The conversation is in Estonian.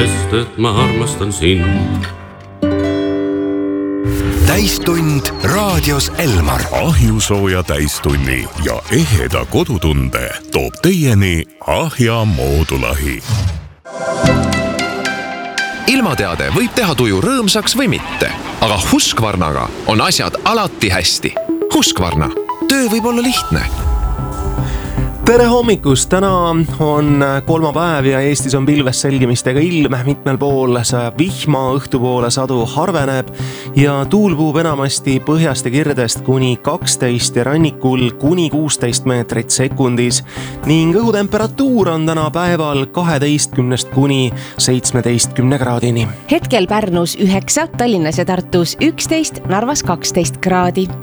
sest et ma armastan sind. Täistund raadios Elmar. Ahjusooja täistunni ja eheda kodutunde toob teieni Ahja moodulahi. Ilmateade võib teha tuju rõõmsaks või mitte, aga Husqvarnaga on asjad alati hästi. Husqvarna. Töö võib olla lihtne. Tere hommikust, täna on kolmapäev ja Eestis on pilves selgimistega ilm, mitmel pool sajab vihma, õhtupoole sadu harveneb ja tuul puhub enamasti põhjast ja kirdest kuni 12 ja rannikul kuni 16 meetrit sekundis ning õhutemperatuur on täna päeval 12 kuni 17 kraadini. Hetkel Pärnus 9, Tallinnas ja Tartus 11, Narvas 12 kraadi.